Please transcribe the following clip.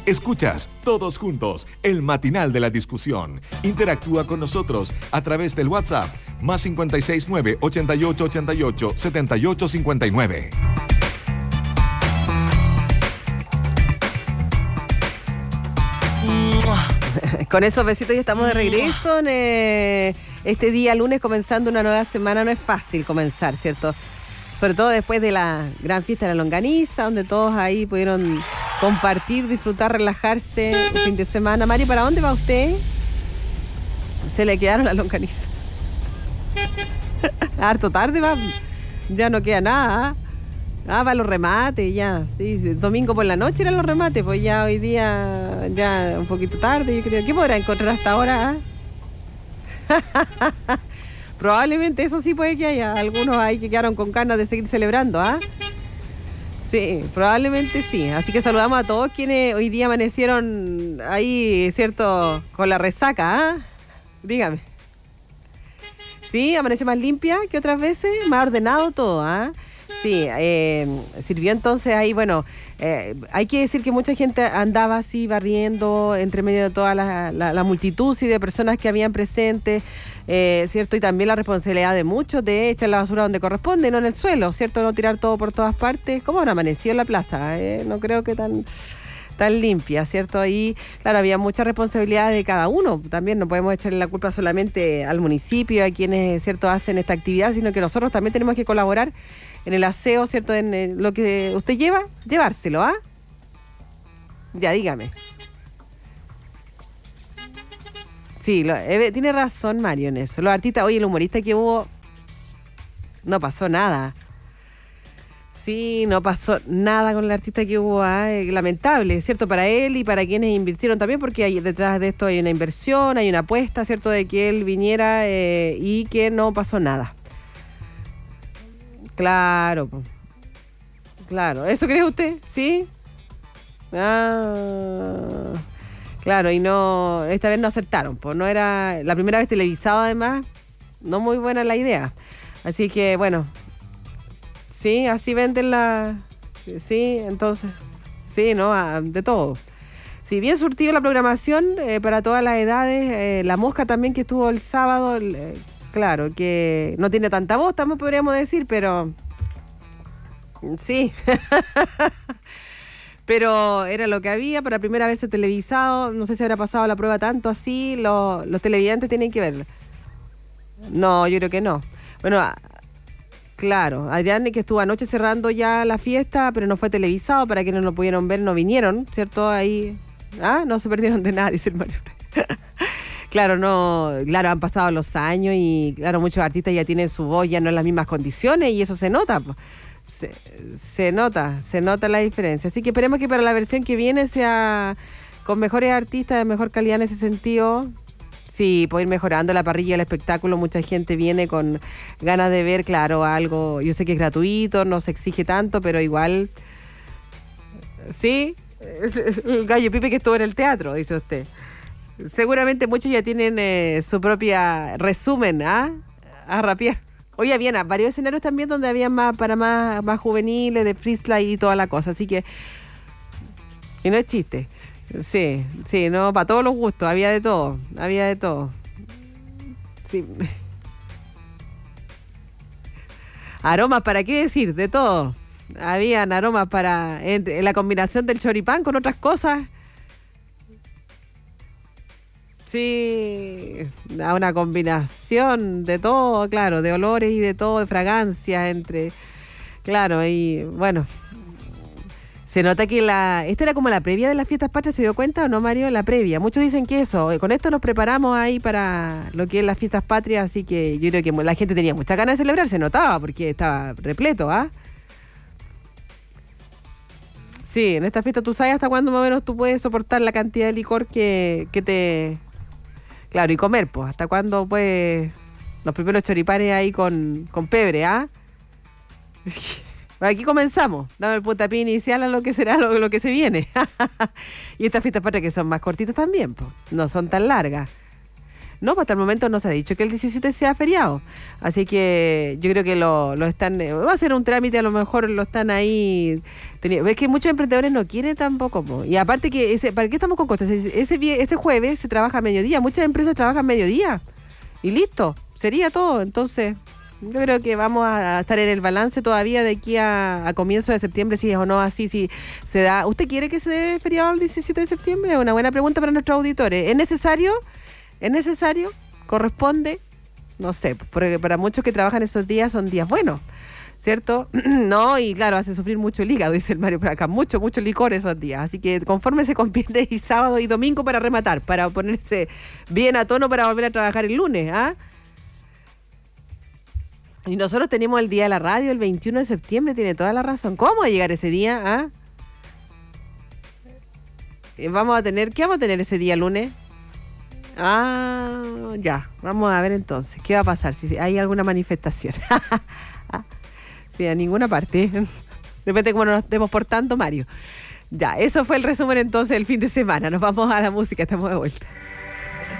Escuchas Todos Juntos, el matinal de la discusión. Interactúa con nosotros a través del WhatsApp más 569 8888 7859. Con esos besitos ya estamos de regreso en este día lunes, comenzando una nueva semana. No es fácil comenzar, ¿cierto? Sobre todo después de la gran fiesta de la longaniza, donde todos ahí pudieron compartir, disfrutar, relajarse el fin de semana. Mari, ¿para dónde va usted? Se le quedaron las longanizas. Harto tarde va, ya no queda nada. Va a los remates ya. Sí, domingo por la noche eran los remates, pues ya hoy día ya un poquito tarde, yo creo. ¿Qué podrá encontrar hasta ahora? Probablemente eso sí puede que haya algunos ahí que quedaron con ganas de seguir celebrando, Sí, probablemente sí. Así que saludamos a todos quienes hoy día amanecieron ahí, ¿cierto? Con la resaca, Dígame. Sí, amaneció más limpia que otras veces, más ordenado todo, Sí, sirvió entonces ahí, bueno, hay que decir que mucha gente andaba así barriendo entre medio de toda la multitud de personas que habían presentes, ¿cierto? Y también la responsabilidad de muchos de echar la basura donde corresponde, no en el suelo, ¿cierto? No tirar todo por todas partes. ¿Cómo han amanecido en la plaza? No creo que tan limpia, ¿cierto? Ahí, claro, había mucha responsabilidad de cada uno. También no podemos echarle la culpa solamente al municipio, a quienes, ¿cierto?, hacen esta actividad, sino que nosotros también tenemos que colaborar en el aseo, ¿cierto?, en lo que usted lleva, llevárselo, Ya, dígame. Sí, tiene razón Mario en eso. Los artistas, oye, el humorista que hubo, no pasó nada. Sí, no pasó nada con el artista que hubo, lamentable, ¿cierto? Para él y para quienes invirtieron también, porque detrás de esto hay una inversión, hay una apuesta, ¿cierto?, de que él viniera y que no pasó nada. Claro, claro. ¿Eso cree usted? ¿Sí? Claro, y no, esta vez no acertaron, pues no era la primera vez televisado, además, no muy buena la idea. Así que, bueno, sí, así venden sí, entonces, sí, ¿no? De todo. Sí, bien surtido la programación para todas las edades. La Mosca también, que estuvo el sábado, claro, que no tiene tanta voz, también podríamos decir, pero sí. Pero era lo que había para primera vez televisado. No sé si habrá pasado la prueba tanto así. Los televidentes tienen que verlo. No, yo creo que no. Bueno, claro, Adrián, que estuvo anoche cerrando ya la fiesta, pero no fue televisado. Para quienes no lo pudieron ver, no vinieron, ¿cierto? Ahí, no se perdieron de nada, dice el Mario. Claro, claro, han pasado los años y claro, muchos artistas ya tienen su voz ya no en las mismas condiciones y eso se nota. Se nota la diferencia. Así que esperemos que para la versión que viene sea con mejores artistas de mejor calidad en ese sentido. Sí, puede ir mejorando la parrilla del espectáculo. Mucha gente viene con ganas de ver, claro, algo. Yo sé que es gratuito, no se exige tanto, pero igual. Sí, el gallo Pipe que estuvo en el teatro, dice usted. Seguramente muchos ya tienen su propia resumen, a rapear. Hoy habían varios escenarios también donde había más juveniles, de freestyle y toda la cosa, así que. Y no es chiste. Sí, no, para todos los gustos, había de todo. Sí. Aromas, ¿para qué decir? De todo. Habían aromas en la combinación del choripán con otras cosas. Sí, una combinación de todo, claro, de olores y de todo, de fragancias claro, y bueno, se nota que esta era como la previa de las fiestas patrias, ¿se dio cuenta o no, Mario? La previa, muchos dicen que eso, con esto nos preparamos ahí para lo que es las fiestas patrias, así que yo creo que la gente tenía muchas ganas de celebrar, se notaba, porque estaba repleto, Sí, en esta fiesta tú sabes hasta cuándo más o menos tú puedes soportar la cantidad de licor que te... Claro, y comer, pues, ¿hasta cuándo puedes? Los primeros choripanes ahí con pebre, Aquí comenzamos, dame el puntapié inicial a lo que será lo que se viene. Y estas fiestas patrias que son más cortitas también, pues, no son tan largas. No, pues hasta el momento no se ha dicho que el 17 sea feriado. Así que yo creo que lo están... va a ser un trámite, a lo mejor lo están ahí... Ves que muchos emprendedores no quieren tampoco. Po. Y aparte que... ¿para qué estamos con cosas? Ese jueves se trabaja a mediodía. Muchas empresas trabajan a mediodía. Y listo. Sería todo. Entonces... Yo creo que vamos a estar en el balance todavía de aquí a comienzo de septiembre, si es o no así, si se da. ¿Usted quiere que se dé feriado el 17 de septiembre? Es una buena pregunta para nuestros auditores. ¿Es necesario? ¿Es necesario? ¿Corresponde? No sé, porque para muchos que trabajan esos días son días buenos, ¿cierto? No, y claro, hace sufrir mucho el hígado, dice el Mario por acá, mucho licor esos días. Así que confórmese con viernes y sábado y domingo para rematar, para ponerse bien a tono para volver a trabajar el lunes, ¿ah? Y nosotros tenemos el Día de la Radio, el 21 de septiembre, tiene toda la razón. ¿Cómo va a llegar ese día? ¿Ah? ¿Qué vamos a tener ese día lunes? Ya, vamos a ver entonces, ¿qué va a pasar? Si hay alguna manifestación. Sí, a ninguna parte. Depende de cómo nos estemos portando, Mario. Ya, eso fue el resumen entonces del fin de semana. Nos vamos a la música, estamos de vuelta.